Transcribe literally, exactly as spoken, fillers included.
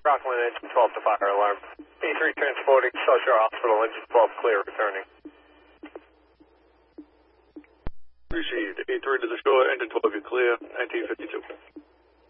Rockland, engine twelve to fire alarm. A three transporting, South Shore Hospital, engine twelve clear, returning. Received. A three to the shore, engine twelve, you're clear, nineteen fifty-two.